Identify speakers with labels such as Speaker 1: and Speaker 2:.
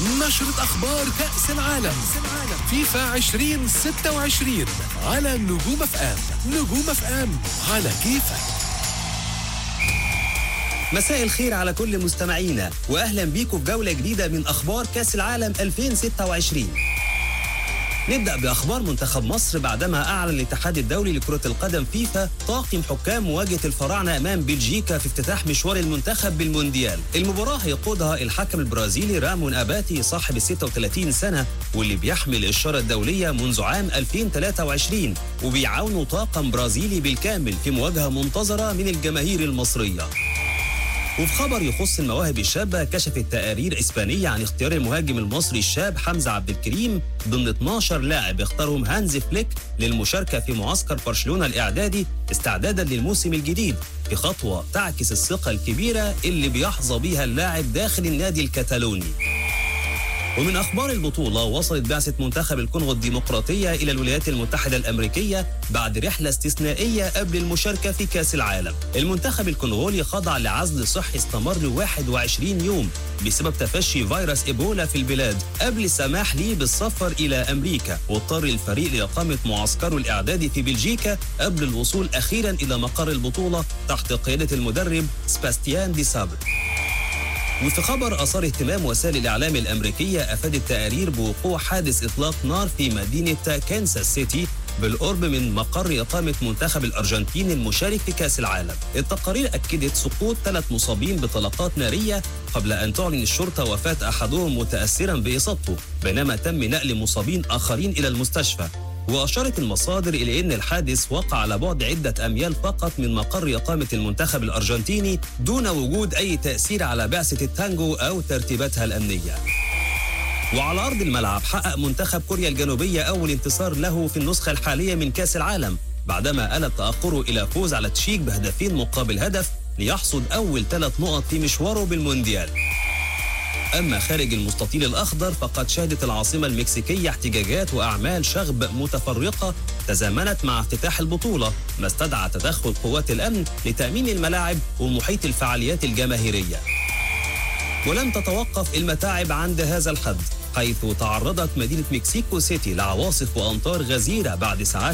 Speaker 1: نشرة أخبار كأس العالم فيفا 2026 على نجوم اف ام. نجوم اف ام على كيفك.
Speaker 2: مساء الخير على كل مستمعينا وأهلا بيكم في جولة جديدة من أخبار كأس العالم 2026. نبدأ بأخبار منتخب مصر بعدما أعلن الاتحاد الدولي لكرة القدم فيفا طاقم حكام مواجهة الفراعنة أمام بلجيكا في افتتاح مشوار المنتخب بالمونديال. المباراة هيقودها الحكم البرازيلي رامون أباتي صاحب 36 سنة واللي بيحمل الشارة الدولية منذ عام 2023 وبيعاونوا طاقم برازيلي بالكامل في مواجهة منتظرة من الجماهير المصرية. وفي خبر يخص المواهب الشابة، كشفت تقارير إسبانية عن اختيار المهاجم المصري الشاب حمزة عبد الكريم ضمن 12 لاعب اختارهم هانز فليك للمشاركة في معسكر برشلونة الإعدادي استعدادا للموسم الجديد، في خطوة تعكس الثقة الكبيرة اللي بيحظى بيها اللاعب داخل النادي الكتالوني. ومن أخبار البطولة، وصلت بعثة منتخب الكونغو الديمقراطية إلى الولايات المتحدة الأمريكية بعد رحلة استثنائية قبل المشاركة في كأس العالم. المنتخب الكونغولي خضع لعزل صحي استمر 21 يوم بسبب تفشي فيروس إيبولا في البلاد قبل السماح ليه بالسفر إلى أمريكا، واضطر الفريق لإقامة معسكره الإعدادي في بلجيكا قبل الوصول أخيرا إلى مقر البطولة تحت قيادة المدرب سباستيان دي سابر. وفي خبر أثار اهتمام وسائل الإعلام الأمريكية، أفادت تقارير بوقوع حادث إطلاق نار في مدينة كانساس سيتي بالقرب من مقر إقامة منتخب الأرجنتين المشارك في كأس العالم. التقارير أكدت سقوط 3 مصابين بطلقات نارية قبل أن تعلن الشرطة وفاة أحدهم متأثرا بإصابته، بينما تم نقل مصابين آخرين إلى المستشفى. وأشارت المصادر إلى أن الحادث وقع على بعد عدة أميال فقط من مقر إقامة المنتخب الأرجنتيني دون وجود أي تأثير على بعثة التانجو أو ترتيباتها الأمنية. وعلى أرض الملعب، حقق منتخب كوريا الجنوبية أول انتصار له في النسخة الحالية من كأس العالم بعدما آل تأخره إلى فوز على تشيك بهدفين مقابل هدف ليحصد أول 3 نقط في مشواره بالمونديال. أما خارج المستطيل الأخضر، فقد شهدت العاصمة المكسيكية احتجاجات وأعمال شغب متفرقة تزامنت مع افتتاح البطولة، ما استدعى تدخل قوات الأمن لتأمين الملاعب ومحيط الفعاليات الجماهيرية. ولم تتوقف المتاعب عند هذا الحد، حيث تعرضت مدينة مكسيكو سيتي لعواصف وأمطار غزيرة بعد ساعات